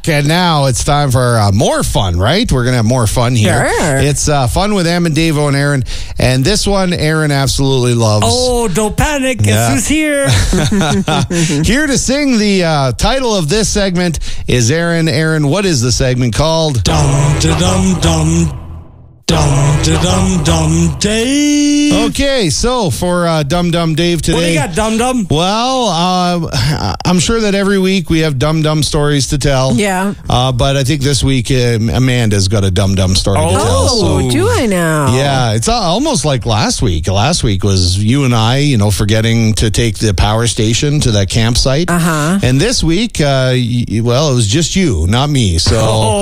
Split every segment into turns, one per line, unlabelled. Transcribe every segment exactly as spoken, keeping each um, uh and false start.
back, and now it's time for uh, more fun, right? We're going to have more fun here.
Sure.
It's uh, fun with Em and Davo and Aaron, and this one Aaron absolutely loves.
Oh, don't panic. Guess
Yeah.
who's here?
Here to sing the uh, title of this segment is Aaron. Aaron, what is the segment called?
Dum da dum dum. Dum da dum dum Dave.
Okay, so for uh, Dum Dum Dave today.
What do you got, Dum Dum?
Well, uh, I'm sure that every week we have Dum Dum stories to tell.
Yeah.
Uh, but I think this week uh, Amanda's got a Dum Dum story to tell.
Oh,
So,
do I now?
yeah, it's uh, almost like last week. Last week was you and I, you know, forgetting to take the power station to that campsite.
Uh-huh.
And this week, uh, y- well, it was just you, not me. So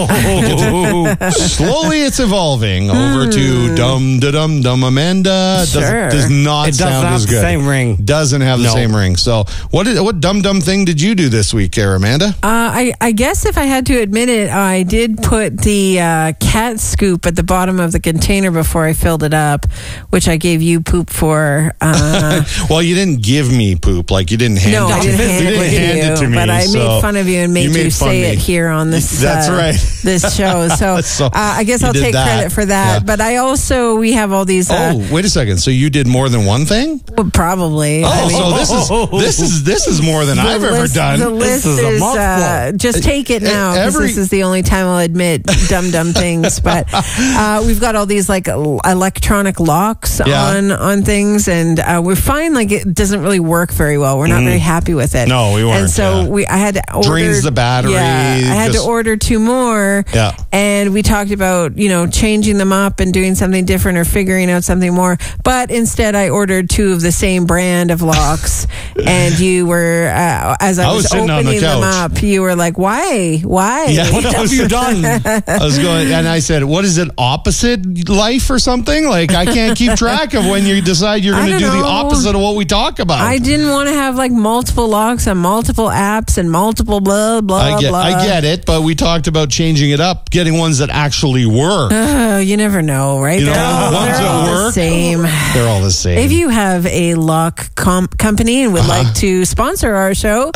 Oh.
slowly it's evolving over to Dum Da Dum Dum Amanda.
Sure.
Does, does not
It doesn't
sound
have
as
the
good.
same ring.
Doesn't have the
No.
same ring. So what did, what Dum Dum thing did you do this week, there, Amanda?
Uh, I, I guess if I had to admit it, I did put the uh, cat scoop at the bottom of the container before I filled it up, which I gave you poop for. Uh,
Well, you didn't give me poop. Like, you didn't hand
no,
it
I
to
didn't
me.
hand,
You
it,
didn't
to
hand
you,
it to me.
but I
so
made fun of you and made you,
made fun
say
of
it
me.
here on this.
That's
uh,
right.
This show. So,
So,
uh, I guess
you
I'll
did
take
that.
credit for that.
Yeah.
But I also we have all these. Uh,
Oh, wait a second. So you did more than one thing?
well, probably.
Oh,
I mean,
so this is this is this is more than
the
I've ever
list,
done.
The list
is a
is,
mouthful.
uh, just take it
Uh,
now because
every-
this is the only time I'll admit dumb dumb things. But uh, we've got all these like el- electronic locks
Yeah.
on on things, and uh, we find like it doesn't really work very well. We're not very happy with it.
No, we weren't,
And so
yeah.
we I had to order,
Drains the battery,
Yeah, I had
just-
to order two more.
Yeah.
And we talked about you know changing them up and doing something different or figuring out something more. But instead, I ordered two of the same brand of locks, and you were uh, as I,
I was
was,
sitting on the
opening them
couch.
up, you were like, "Why? Why?"
Yeah.
What have you done?
I was going, and I said, "What is it? Opposite life or something? Like, I can't keep track of when you decide you're
I
going to do
don't
the
know.
opposite of what we talk about."
I didn't want to have like multiple locks on multiple apps and multiple blah blah
I get,
blah.
I get it, but we talked about changing it up, getting ones that actually work.
Oh, you never know, right?
You know,
they're all,
ones
they're
that
all the
work.
same.
They're all the same.
If you have a lock comp- company and would
Uh-huh.
like to sponsor our show,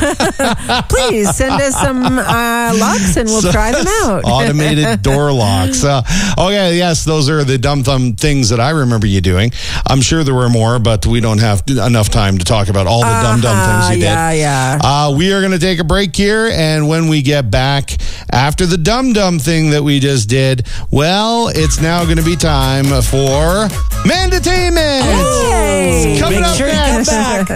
please send us some uh, locks and we'll
So-
try them out.
Automated door locks. Uh, okay, yes, those are the dumb thumb things that I remember you doing. I'm sure there were more, but we don't have enough time to talk about all the dumb dumb
Uh-huh,
things you
yeah,
did.
yeah.
Uh, we are going to take a break here, and when we get back after the dumb dumb thing that we just did, well, it's now going to be time for Mandatainment.
Yay!
Coming
Make
up
sure you come
next.
back.